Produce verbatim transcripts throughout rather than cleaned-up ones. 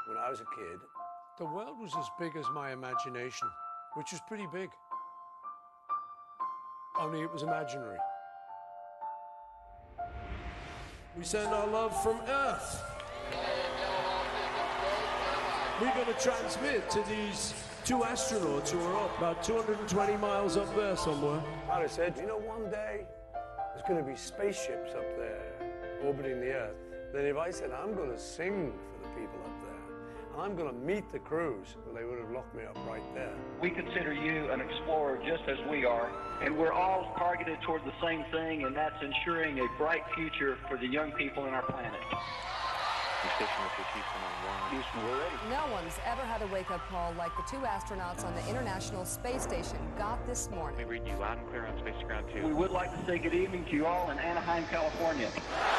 when I was a kid, the world was as big as my imagination, which was pretty big. Only it was imaginary. We send our love from Earth. We're going to transmit to these two astronauts who are up about two hundred twenty miles up there somewhere. I said, you know, one day there's going to be spaceships up there orbiting the Earth. Then if I said, I'm going to sing for the people up there, and I'm going to meet the crews, well, they would have locked me up right there. We consider you an explorer just as we are, and we're all targeted toward the same thing, and that's ensuring a bright future for the young people in our planet. Station with Houston on one. Houston, we're ready. No one's ever had a wake-up call like the two astronauts on the International Space Station got this morning. We read you loud and clear on Space to Ground two. We would like to say good evening to you all in Anaheim, California.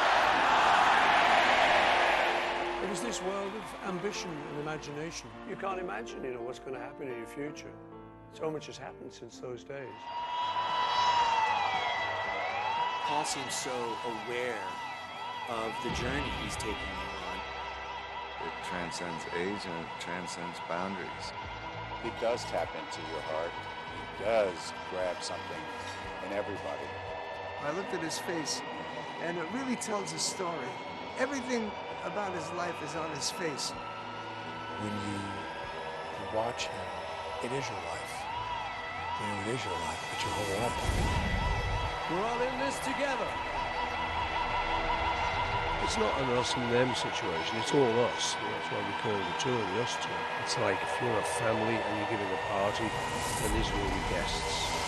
It was this world of ambition and imagination. You can't imagine, you know, what's going to happen in your future. So much has happened since those days. Paul seems so aware of the journey he's taking you on. It transcends age and it transcends boundaries. He does tap into your heart. He does grab something in everybody. I looked at his face, and it really tells a story. Everything about his life is on his face. When you watch him, it is your life. You know, it is your life, but you hold it up. We're all in this together. It's not an us and them situation, it's all us. That's why we call the tour the us tour. It's like if you're a family and you're giving a party, then these are all your guests.